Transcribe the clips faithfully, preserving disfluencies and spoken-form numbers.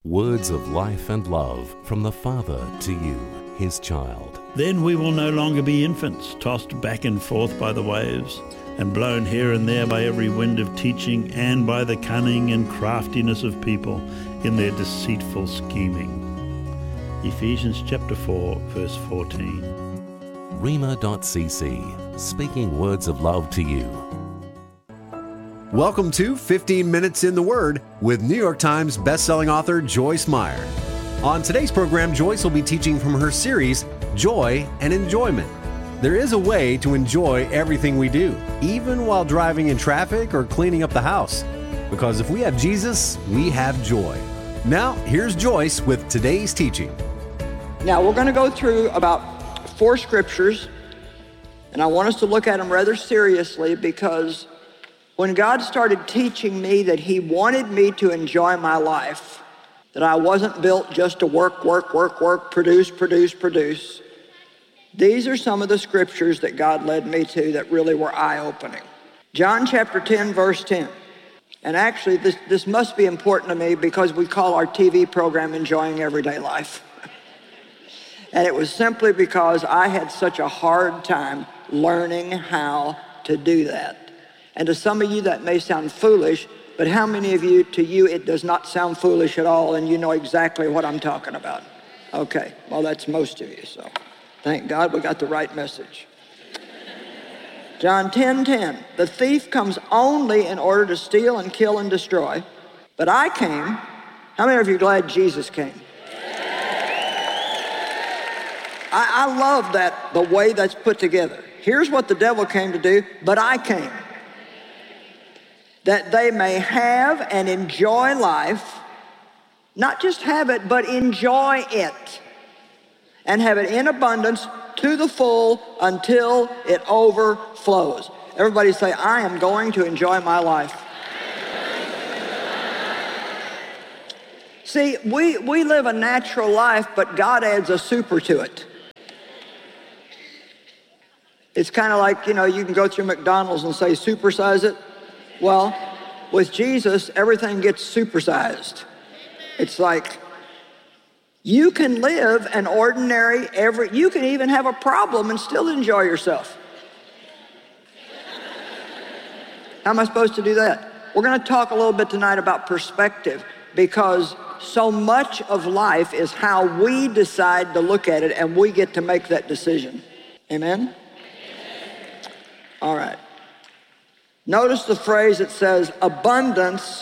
Words of life and love from the Father to you, his child. Then we will no longer be infants, tossed back and forth by the waves, and blown here and there by every wind of teaching, and by the cunning and craftiness of people in their deceitful scheming. Ephesians chapter four, verse fourteen. Rhema dot c c, speaking words of love to you. Welcome to fifteen minutes in the Word with New York Times bestselling author Joyce Meyer. On today's program, Joyce will be teaching from her series, Joy and Enjoyment. There is a way to enjoy everything we do, even while driving in traffic or cleaning up the house. Because if we have Jesus, we have joy. Now, here's Joyce with today's teaching. Now, we're going to go through about four scriptures, and I want us to look at them rather seriously because when God started teaching me that He wanted me to enjoy my life, that I wasn't built just to work, work, work, work, produce, produce, produce, these are some of the scriptures that God led me to that really were eye-opening. John chapter ten, verse ten. And actually, this, this must be important to me because we call our T V program Enjoying Everyday Life. And it was simply because I had such a hard time learning how to do that. And to some of you, that may sound foolish, but how many of you, to you, it does not sound foolish at all, and you know exactly what I'm talking about? Okay, well, that's most of you, so thank God we got the right message. John ten ten, the thief comes only in order to steal and kill and destroy, but I came. How many of you are glad Jesus came? I, I love that, the way that's put together. Here's what the devil came to do, but I came. That they may have and enjoy life, not just have it, but enjoy it, and have it in abundance to the full until it overflows. Everybody say, I am going to enjoy my life. See, we, we live a natural life, but God adds a super to it. It's kind of like, you know, you can go through McDonald's and say, supersize it. Well, with Jesus, everything gets supersized. It's like, you can live an ordinary, every, you can even have a problem and still enjoy yourself. How am I supposed to do that? We're going to talk a little bit tonight about perspective, because so much of life is how we decide to look at it, and we get to make that decision. Amen? All right. Notice the phrase that says abundance,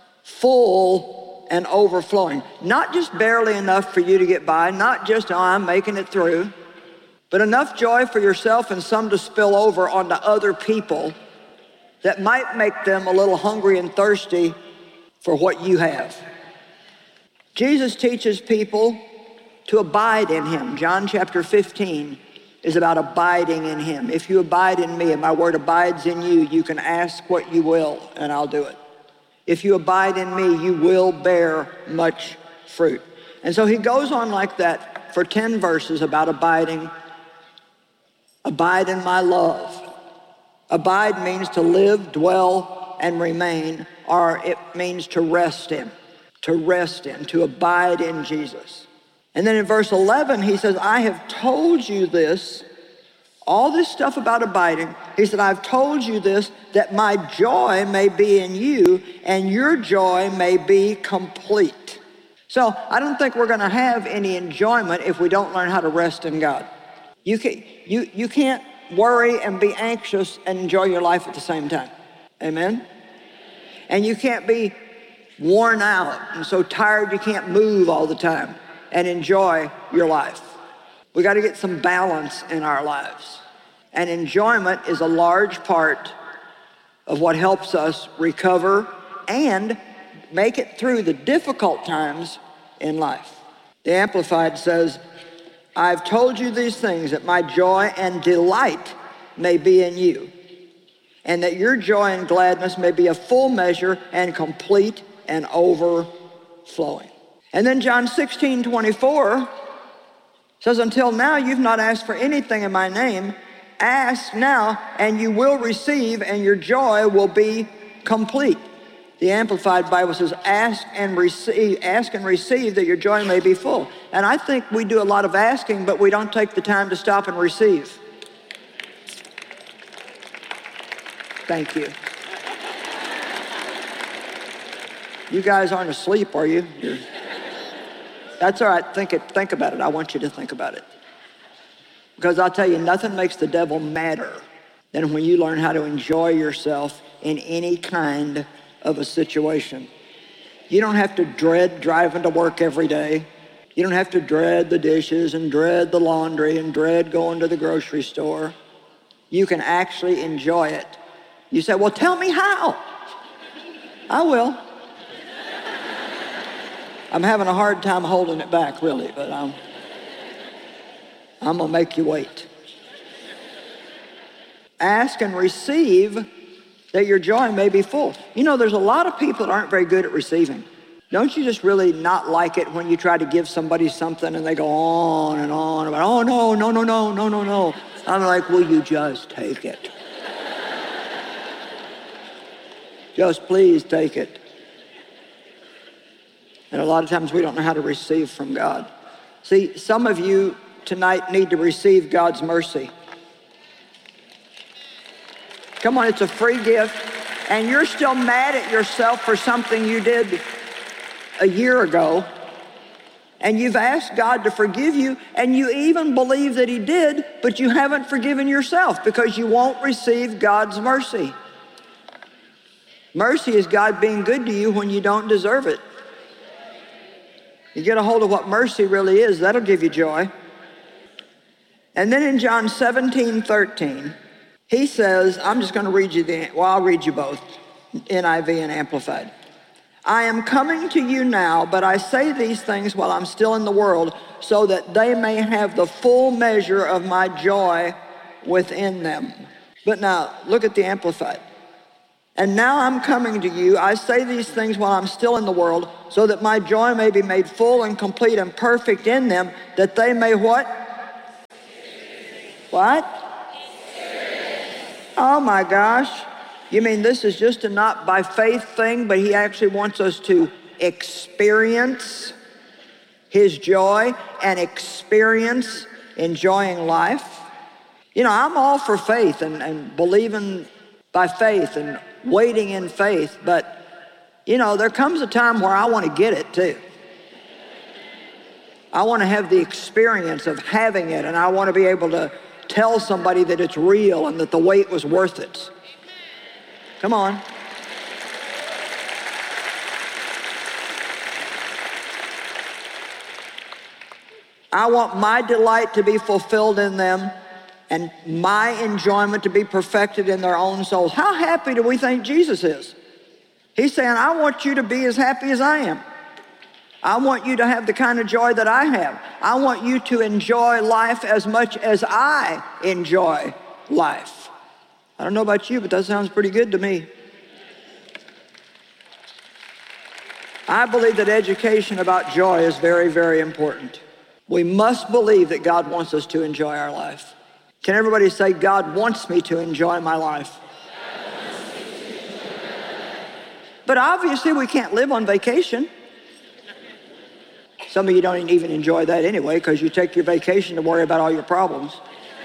full, and overflowing. Not just barely enough for you to get by, not just, oh, I'm making it through, but enough joy for yourself and some to spill over onto other people that might make them a little hungry and thirsty for what you have. Jesus teaches people to abide in Him. John chapter fifteen is about abiding in Him. If you abide in me and my word abides in you, you can ask what you will and I'll do it. If you abide in me, you will bear much fruit. And so he goes on like that for ten verses about abiding. Abide in my love. Abide means to live, dwell, and remain, or it means to rest in, to rest in, to abide in Jesus. And then in verse eleven, he says, I have told you this, all this stuff about abiding. He said, I've told you this, that my joy may be in you, and your joy may be complete. So I don't think we're going to have any enjoyment if we don't learn how to rest in God. You, can, you, you can't worry and be anxious and enjoy your life at the same time. Amen? And you can't be worn out and so tired you can't move all the time and enjoy your life. We got to get some balance in our lives. And enjoyment is a large part of what helps us recover and make it through the difficult times in life. The Amplified says, I've told you these things that my joy and delight may be in you, and that your joy and gladness may be a full measure and complete and overflowing. And then John sixteen twenty-four says, until now you've not asked for anything in my name. Ask now and you will receive, and your joy will be complete. The Amplified Bible says, ask and receive, ask and receive that your joy may be full. And I think we do a lot of asking, but we don't take the time to stop and receive. Thank you. You guys aren't asleep, are you? You're... That's all right. Think it. Think about it. I want you to think about it. Because I'll tell you, nothing makes the devil madder than when you learn how to enjoy yourself in any kind of a situation. You don't have to dread driving to work every day. You don't have to dread the dishes and dread the laundry and dread going to the grocery store. You can actually enjoy it. You say, well, tell me how. I will. I'm having a hard time holding it back, really, but I'm, I'm going to make you wait. Ask and receive that your joy may be full. You know, there's a lot of people that aren't very good at receiving. Don't you just really not like it when you try to give somebody something and they go on and on about, oh, no, no, no, no, no, no, no. I'm like, will you just take it? Just please take it. And a lot of times we don't know how to receive from God. See, some of you tonight need to receive God's mercy. Come on, it's a free gift, and you're still mad at yourself for something you did a year ago, and you've asked God to forgive you, and you even believe that he did, but you haven't forgiven yourself because you won't receive God's mercy. Mercy is God being good to you when you don't deserve it. You get a hold of what mercy really is, that'll give you joy. And then in John seventeen thirteen, he says, I'm just going to read you the, well, I'll read you both, N I V and Amplified. I am coming to you now, but I say these things while I'm still in the world, so that they may have the full measure of my joy within them. But now, look at the Amplified. And now I'm coming to you. I say these things while I'm still in the world, so that my joy may be made full and complete and perfect in them, that they may what? What? Oh my gosh. You mean this is just a not by faith thing, but he actually wants us to experience his joy and experience enjoying life? You know, I'm all for faith and, and believing by faith and waiting in faith, but you know, there comes a time where I want to get it too. I want to have the experience of having it, and I want to be able to tell somebody that it's real and that the wait was worth it. Come on. I want my delight to be fulfilled in them and my enjoyment to be perfected in their own souls. How happy do we think Jesus is? He's saying, I want you to be as happy as I am. I want you to have the kind of joy that I have. I want you to enjoy life as much as I enjoy life. I don't know about you, but that sounds pretty good to me. I believe that education about joy is very, very important. We must believe that God wants us to enjoy our life. Can everybody say, God wants me to enjoy my life? But obviously we can't live on vacation. Some of you don't even enjoy that anyway because you take your vacation to worry about all your problems.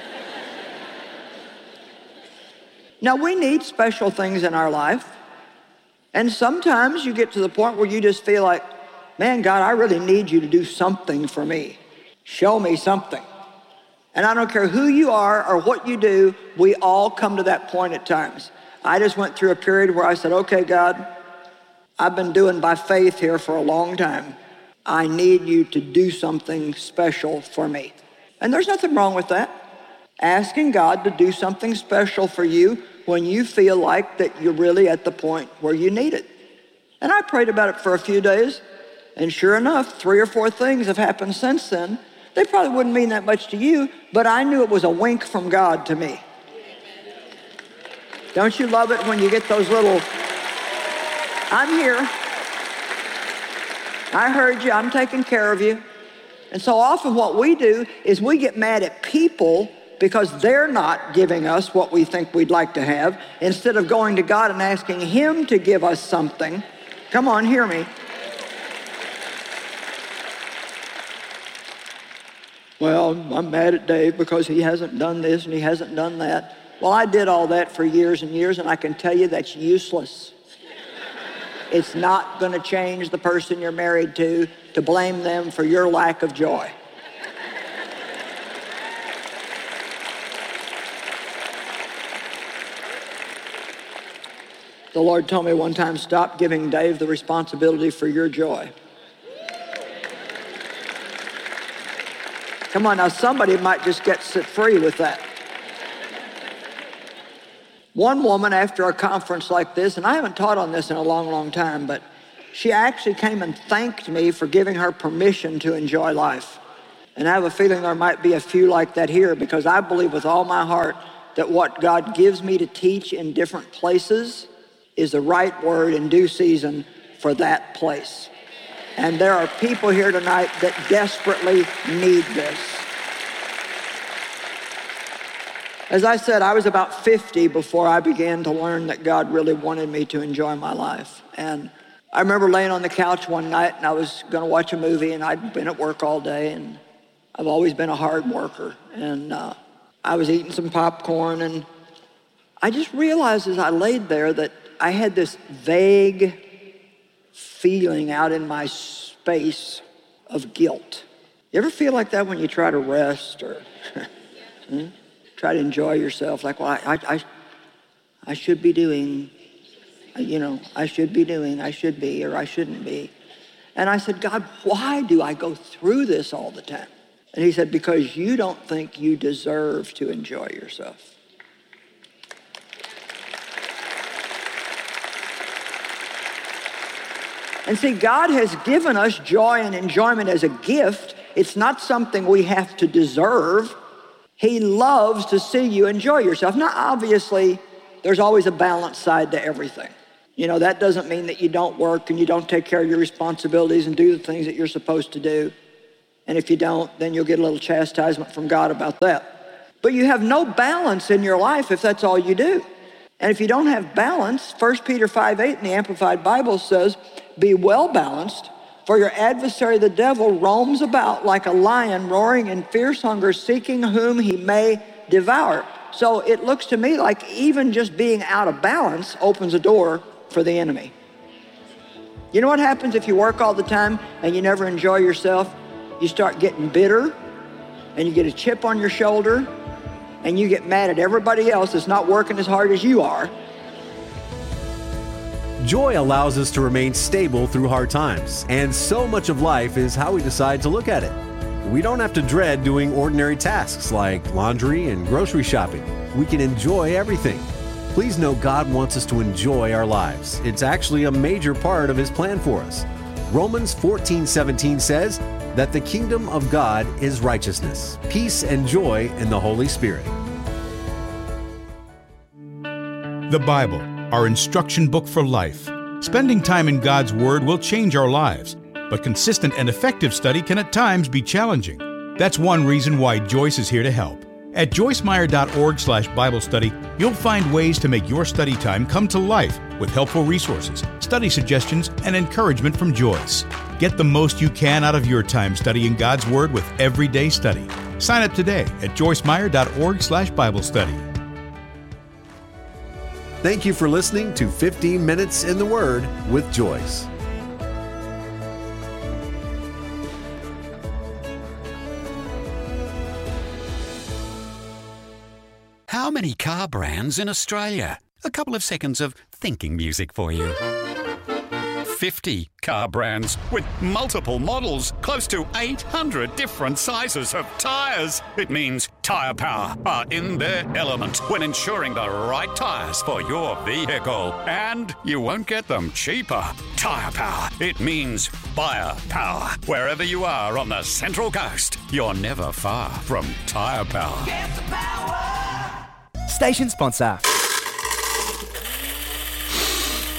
Now, we need special things in our life. And sometimes you get to the point where you just feel like, man, God, I really need you to do something for me. Show me something. And I don't care who you are or what you do, we all come to that point at times. I just went through a period where I said, okay, God, I've been doing by faith here for a long time. I need you to do something special for me. And there's nothing wrong with that. Asking God to do something special for you when you feel like that you're really at the point where you need it. And I prayed about it for a few days, and sure enough, three or four things have happened since then. They probably wouldn't mean that much to you, but I knew it was a wink from God to me. Don't you love it when you get those little, I'm here. I heard you, I'm taking care of you. And so often what we do is we get mad at people because they're not giving us what we think we'd like to have. Instead of going to God and asking Him to give us something, come on, hear me. Well, I'm mad at Dave because he hasn't done this and he hasn't done that. Well, I did all that for years and years, and I can tell you that's useless. It's not going to change the person you're married to to blame them for your lack of joy. The Lord told me one time, stop giving Dave the responsibility for your joy. Come on, now somebody might just get set free with that. One woman after a conference like this, and I haven't taught on this in a long, long time, but she actually came and thanked me for giving her permission to enjoy life. And I have a feeling there might be a few like that here, because I believe with all my heart that what God gives me to teach in different places is the right word in due season for that place. And there are people here tonight that desperately need this. As I said, I was about fifty before I began to learn that God really wanted me to enjoy my life. And I remember laying on the couch one night and I was going to watch a movie, and I'd been at work all day, and I've always been a hard worker. And uh, I was eating some popcorn, and I just realized as I laid there that I had this vague feeling out in my space of guilt. You ever feel like that when you try to rest or hmm? try to enjoy yourself? Like, well, I, I, I should be doing, you know, I should be doing, I should be, or I shouldn't be. And I said, God, why do I go through this all the time? And He said, because you don't think you deserve to enjoy yourself. And see, God has given us joy and enjoyment as a gift. It's not something we have to deserve. He loves to see you enjoy yourself. Now, obviously, there's always a balance side to everything. You know, that doesn't mean that you don't work and you don't take care of your responsibilities and do the things that you're supposed to do. And if you don't, then you'll get a little chastisement from God about that. But you have no balance in your life if that's all you do. And if you don't have balance, First Peter five eight in the Amplified Bible says, be well balanced, for your adversary the devil roams about like a lion roaring in fierce hunger, seeking whom he may devour. So it looks to me like even just being out of balance opens a door for the enemy. You know what happens if you work all the time and you never enjoy yourself? You start getting bitter, and you get a chip on your shoulder, and you get mad at everybody else that's not working as hard as you are. Joy allows us to remain stable through hard times, and so much of life is how we decide to look at it. We don't have to dread doing ordinary tasks like laundry and grocery shopping. We can enjoy everything. Please know God wants us to enjoy our lives. It's actually a major part of His plan for us. Romans fourteen seventeen says that the kingdom of God is righteousness, peace, and joy in the Holy Spirit. The Bible, our instruction book for life. Spending time in God's Word will change our lives, but consistent and effective study can at times be challenging. That's one reason why Joyce is here to help. At joyce meyer dot org slash Bible study, you'll find ways to make your study time come to life with helpful resources, study suggestions, and encouragement from Joyce. Get the most you can out of your time studying God's Word with Everyday Study. Sign up today at joyce meyer dot org slash Bible study. Thank you for listening to fifteen minutes in the Word with Joyce. How many car brands in Australia? A couple of seconds of thinking music for you. fifty car brands with multiple models, close to eight hundred different sizes of tyres. It means Tyre Power are in their element when ensuring the right tyres for your vehicle. And you won't get them cheaper. Tyre Power, it means buyer power. Wherever you are on the Central Coast, you're never far from Tyre Power. Get the power! Station sponsor.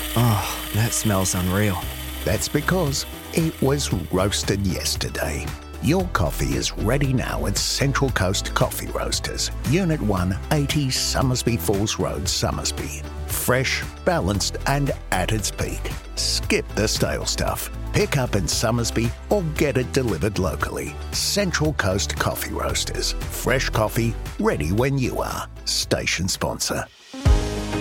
Oh, that smells unreal. That's because it was roasted yesterday. Your coffee is ready now at Central Coast Coffee Roasters, Unit one, eighty Summersby Falls Road, Summersby. Fresh, balanced, and at its peak. Skip the stale stuff. Pick up in Summersby or get it delivered locally. Central Coast Coffee Roasters. Fresh coffee, ready when you are. Station sponsor.